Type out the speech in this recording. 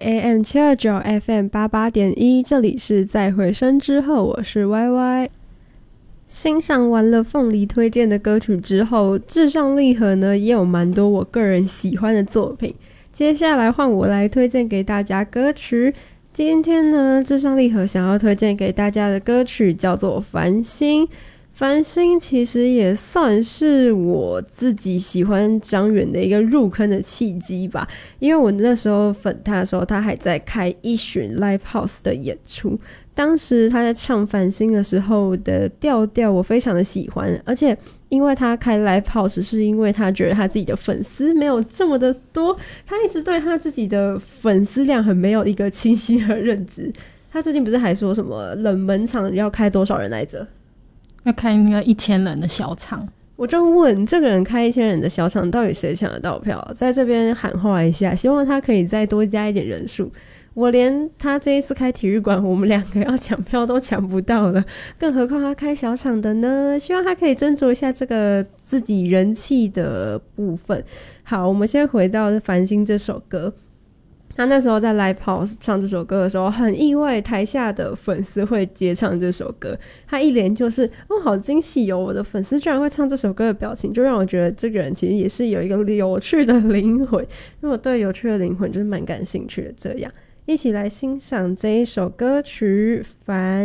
AM729 FM88.1，这里是在回声之后，我是 YY。欣赏完了凤梨推荐的歌曲之后，至上励合呢也有蛮多我个人喜欢的作品。接下来换我来推荐给大家歌曲。今天呢，至上励合想要推荐给大家的歌曲叫做《繁星》。繁星其实也算是我自己喜欢张远的一个入坑的契机吧，因为我那时候粉他的时候，他还在开一巡 Live House 的演出，当时他在唱繁星的时候的调调我非常的喜欢，而且因为他开 Live House 是因为他觉得他自己的粉丝没有这么的多，他一直对他自己的粉丝量很没有一个清晰的认知。他最近不是还说什么冷门场要开多少人来着？ 要开那个1000人的小场， 我就问这个人开1000人的小场，到底谁抢得到票？在这边喊话一下，希望他可以再多加一点人数。我连他这一次开体育馆，我们2个要抢票都抢不到了，更何况他开小场的呢？希望他可以斟酌一下这个自己人气的部分。好，我们先回到《繁星》这首歌。他那时候在 Live House 唱这首歌的时候，很意外台下的粉丝会接唱这首歌，他一连就是好惊喜哦，我的粉丝居然会唱这首歌的表情，就让我觉得这个人其实也是有一个有趣的灵魂，因为我对有趣的灵魂就是蛮感兴趣的。这样一起来欣赏这一首歌曲《繁》。